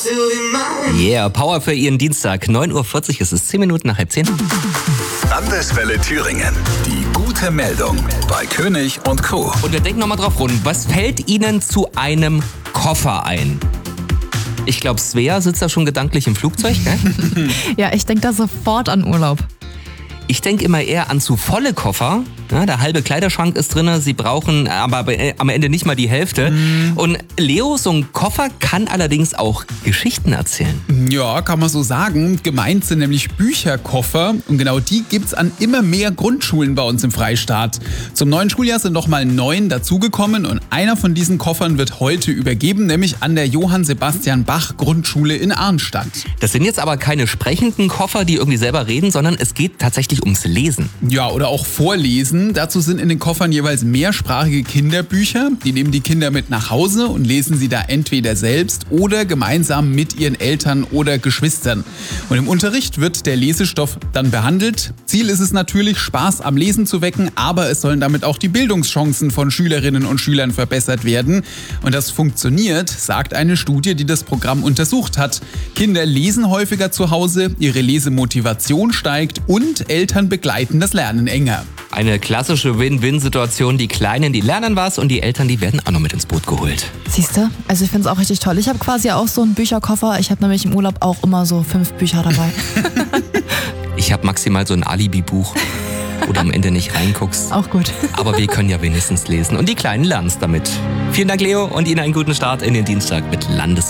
Yeah, Power für Ihren Dienstag. 9:40 Uhr ist es, 10 Minuten nach 9:30. Landeswelle Thüringen. Die gute Meldung bei König und Co. Und wir denken nochmal drauf rum. Was fällt Ihnen zu einem Koffer ein? Ich glaube, Svea sitzt da schon gedanklich im Flugzeug, gell? Ja, ich denke da sofort an Urlaub. Ich denke immer eher an zu volle Koffer. Ja, der halbe Kleiderschrank ist drin, Sie brauchen aber am Ende nicht mal die Hälfte. Und Leo, so ein Koffer kann allerdings auch Geschichten erzählen. Ja, kann man so sagen. Gemeint sind nämlich Bücherkoffer und genau die gibt's an immer mehr Grundschulen bei uns im Freistaat. Zum neuen Schuljahr sind nochmal 9 dazugekommen und einer von diesen Koffern wird heute übergeben, nämlich an der Johann Sebastian Bach Grundschule in Arnstadt. Das sind jetzt aber keine sprechenden Koffer, die irgendwie selber reden, sondern es geht tatsächlich ums Lesen. Ja, oder auch Vorlesen. Dazu sind in den Koffern jeweils mehrsprachige Kinderbücher. Die nehmen die Kinder mit nach Hause und lesen sie da entweder selbst oder gemeinsam mit ihren Eltern oder Geschwistern. Und im Unterricht wird der Lesestoff dann behandelt. Ziel ist es natürlich, Spaß am Lesen zu wecken, aber es sollen damit auch die Bildungschancen von Schülerinnen und Schülern verbessert werden. Und das funktioniert, sagt eine Studie, die das Programm untersucht hat. Kinder lesen häufiger zu Hause, ihre Lesemotivation steigt und Eltern begleiten das Lernen enger. Eine klassische Win-Win-Situation. Die Kleinen, die lernen was und die Eltern, die werden auch noch mit ins Boot geholt. Siehst du? Also ich finde es auch richtig toll. Ich habe quasi auch so einen Bücherkoffer. Ich habe nämlich im Urlaub auch immer so 5 Bücher dabei. Ich habe maximal so ein Alibi-Buch, wo du am Ende nicht reinguckst. Auch gut. Aber wir können ja wenigstens lesen. Und die Kleinen lernen es damit. Vielen Dank, Leo, und Ihnen einen guten Start in den Dienstag mit